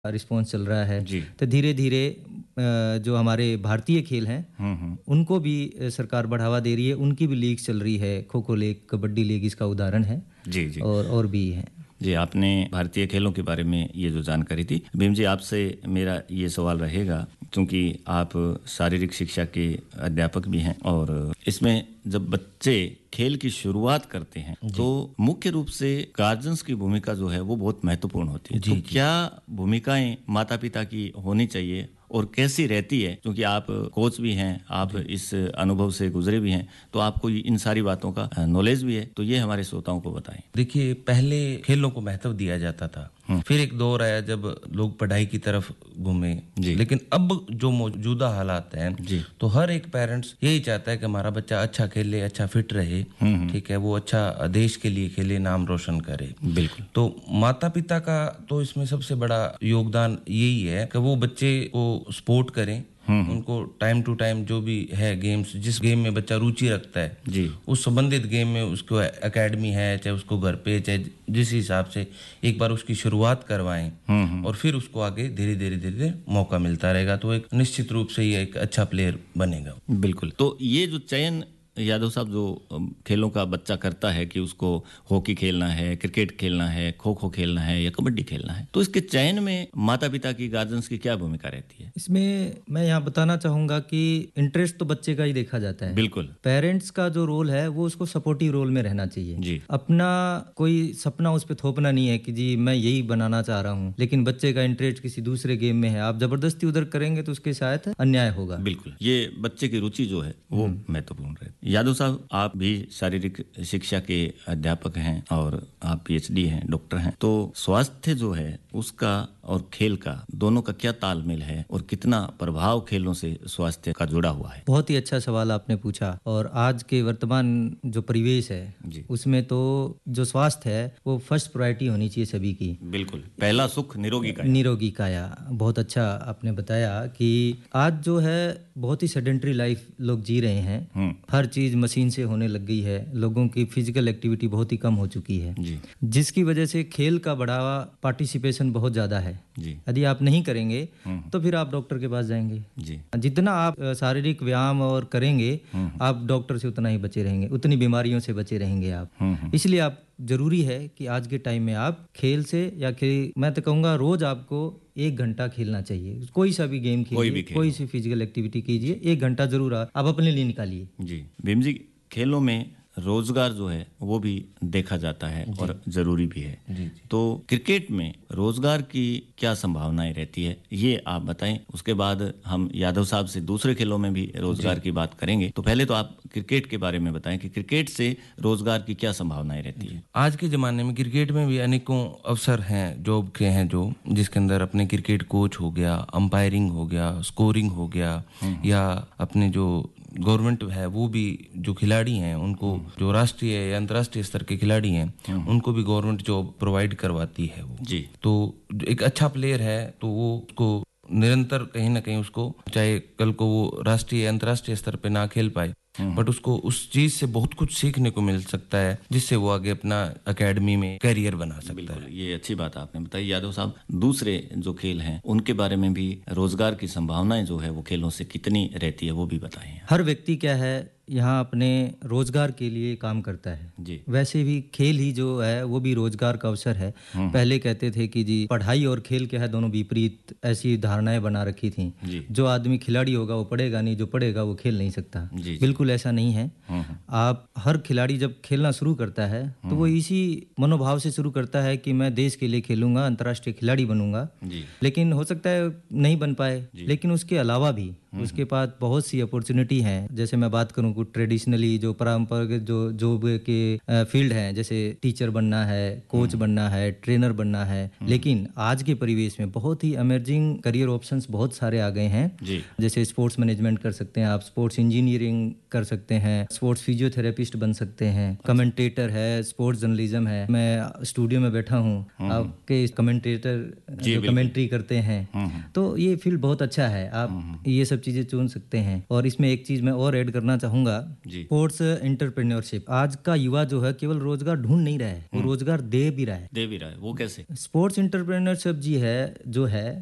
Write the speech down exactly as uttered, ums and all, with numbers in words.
Response चल रहा है। जी। तो धीरे-धीरे अ, जो हमारे भारतीय खेल हैं, हुँ, हुँ। उनको भी अ, सरकार बढ़ावा दे रही है। उनकी भी लीग चल रही है, खो-खो लीग, कबड्डी लीग इसका उदाहरण है। जी, जी। और और भी हैं। जी, आपने भारतीय खेलों के बारे में ये जो जानकारी दी, भीम जी आपसे मेरा ये सवाल रहेगा, क्योंकि आप शारीरिक शिक्षा के अध्यापक भी हैं और इसमें जब बच्चे खेल की शुरुआत करते हैं तो मुख्य रूप से गार्जियंस की भूमिका जो है वो बहुत महत्वपूर्ण होती है। जी, तो जी। क्या भूमिकाएं माता-पिता की होनी चाहिए और कैसी रहती है? क्योंकि आप कोच भी हैं, आप इस अनुभव से गुजरे भी हैं, तो आपको इन सारी बातों का नॉलेज भी है, तो ये हमारे श्रोताओं को बताएं। देखिए, पहले खेलों को महत्व दिया जाता था। फिर एक दौर आया जब लोग पढ़ाई की तरफ घूमे। जी। लेकिन अब जो मौजूदा हालात हैं, जी। तो हर एक पेरेंट्स यही चाहता है कि हमारा बच्चा अच्छा खेले, अच्छा फिट रहे, ठीक है, वो अच्छा देश के लिए खेले, नाम रोशन करे। बिल्कुल। तो माता पिता का तो इसमें सबसे बड़ा योगदान यही है कि वो बच्चे को सपोर्ट करें, उनको टाइम टू टाइम जो भी है गेम्स, जिस गेम में बच्चा रुचि रखता है, जी। उस संबंधित गेम में उसको एकेडमी है, चाहे उसको घर पे, चाहे जिस हिसाब से, एक बार उसकी शुरुआत करवाएं और फिर उसको आगे धीरे धीरे धीरे मौका मिलता रहेगा, तो एक निश्चित रूप से ये एक अच्छा प्लेयर बनेगा। बिल्कुल। तो ये जो चयन यादव साहब जो अम, खेलों का बच्चा करता है कि उसको हॉकी खेलना है, क्रिकेट खेलना है, खो खो खेलना है या कबड्डी खेलना है, तो इसके चयन में माता पिता की, गार्जियंस की क्या भूमिका रहती है? इसमें मैं यहाँ बताना चाहूँगा कि इंटरेस्ट तो बच्चे का ही देखा जाता है। बिल्कुल। पेरेंट्स का जो रोल है वो उसको सपोर्टिव रोल में रहना चाहिए। जी। अपना कोई सपना उस पर थोपना नहीं है कि जी मैं यही बनाना चाह रहा हूँ, लेकिन बच्चे का इंटरेस्ट किसी दूसरे गेम में है, आप जबरदस्ती उधर करेंगे तो उसके साथ अन्याय होगा। बिल्कुल, ये बच्चे की रुचि जो है वो महत्वपूर्ण है। यादव साहब, आप भी शारीरिक शिक्षा के अध्यापक हैं और आप पीएचडी हैं, डॉक्टर हैं, तो स्वास्थ्य जो है उसका और खेल का दोनों का क्या तालमेल है और कितना प्रभाव खेलों से स्वास्थ्य का जुड़ा हुआ है? बहुत ही अच्छा सवाल आपने पूछा। और आज के वर्तमान जो परिवेश है जी। उसमें तो जो स्वास्थ्य है वो फर्स्ट प्रायोरिटी होनी चाहिए सभी की। बिल्कुल, पहला सुख निरोगी काया। निरोगी काया, बहुत अच्छा आपने बताया कि आज जो है बहुत ही सेडेंटरी लाइफ लोग जी रहे हैं। हर चीज मशीन से होने लग गई है, लोगों की फिजिकल एक्टिविटी बहुत ही कम हो चुकी है, जी। जिसकी वजह से खेल का बढ़ावा, पार्टिसिपेशन बहुत ज्यादा है। जी। यदि आप नहीं करेंगे तो फिर आप डॉक्टर के पास जाएंगे। जी। जितना आप अ, शारीरिक व्यायाम और करेंगे, आप डॉक्टर से उतना ही बचे रहेंगे, उतनी बीमारियों से बचे रहेंगे आप। इसलिए आप जरूरी है कि आज के टाइम में आप खेल से या खेल, मैं तो कहूँगा रोज आपको एक घंटा खेलना चाहिए। कोई सा भी गेम कोई भी खेलिए, खेल कोई हो। सी फिजिकल एक्टिविटी कीजिए, एक घंटा जरूर आप आप अपने लिए निकालिए। जी। भीम जी, खेलों में रोजगार जो है वो भी देखा जाता है और जरूरी भी है। जी, जी। तो क्रिकेट में रोजगार की क्या संभावनाएं रहती है, ये आप बताएं। उसके बाद हम यादव साहब से दूसरे खेलों में भी रोजगार की बात करेंगे। तो पहले तो आप क्रिकेट के बारे में बताएं कि क्रिकेट से रोजगार की क्या संभावनाएं रहती है। आज के ज़माने में क्रिकेट में भी अनेकों अवसर हैं, जॉब के हैं, जो जिसके अंदर अपने क्रिकेट कोच हो गया, अंपायरिंग हो गया, स्कोरिंग हो गया, या अपने जो गवर्नमेंट है वो भी जो खिलाड़ी हैं उनको, जो राष्ट्रीय या अंतर्राष्ट्रीय स्तर के खिलाड़ी हैं, उनको भी गवर्नमेंट जॉब प्रोवाइड करवाती है वो। जी। तो जो एक अच्छा प्लेयर है तो वो उसको निरंतर कहीं ना कहीं उसको, चाहे कल को वो राष्ट्रीय अंतर्राष्ट्रीय स्तर पे ना खेल पाए, बट उसको उस चीज से बहुत कुछ सीखने को मिल सकता है, जिससे वो आगे अपना एकेडमी में करियर बना सकता बिल्कुल, है। ये अच्छी बात आपने बताई। यादव साहब, दूसरे जो खेल हैं उनके बारे में भी रोजगार की संभावनाएं जो है वो खेलों से कितनी रहती है वो भी बताएं। हर व्यक्ति क्या है यहाँ अपने रोजगार के लिए काम करता है। जी। वैसे भी खेल ही जो है वो भी रोजगार का अवसर है। पहले कहते थे कि जी पढ़ाई और खेल क्या है, दोनों विपरीत, ऐसी धारणाएं बना रखी थी। जी। जो आदमी खिलाड़ी होगा वो पढ़ेगा नहीं, जो पढ़ेगा वो खेल नहीं सकता। जी, जी। बिल्कुल ऐसा नहीं है। आप हर खिलाड़ी जब खेलना शुरू करता है तो वो इसी मनोभाव से शुरू करता है कि मैं देश के लिए खेलूंगा, अंतर्राष्ट्रीय खिलाड़ी बनूंगा। जी। लेकिन हो सकता है नहीं बन पाए, लेकिन उसके अलावा भी उसके पास बहुत सी अपॉर्चुनिटी हैं। जैसे मैं बात करूं कुछ ट्रेडिशनली जो पारंपरिक जो जॉब के फील्ड हैं, जैसे टीचर बनना है, कोच बनना है, ट्रेनर बनना है, लेकिन आज के परिवेश में बहुत ही अमेजिंग करियर ऑप्शंस बहुत सारे आ गए हैं। जी। जैसे स्पोर्ट्स मैनेजमेंट कर सकते हैं आप, स्पोर्ट्स इंजीनियरिंग कर सकते हैं, स्पोर्ट्स फिजियोथेरेपिस्ट बन सकते हैं, कमेंटेटर है, स्पोर्ट्स जर्नलिज्म है। मैं स्टूडियो में बैठा हूँ, आपके कमेंटेटर जो कमेंट्री करते हैं, तो ये फील्ड बहुत अच्छा है। आप ये सब सब चीजें चुन सकते हैं। और इसमें एक चीज मैं और ऐड करना चाहूंगा, जी। Sports entrepreneurship. आज का युवा जो है केवल रोजगार ढूंढ नहीं रहा है, वो रोजगार दे भी रहा है। दे भी रहा है। वो कैसे? स्पोर्ट्स एंटरप्रेन्योरशिप जी है जो है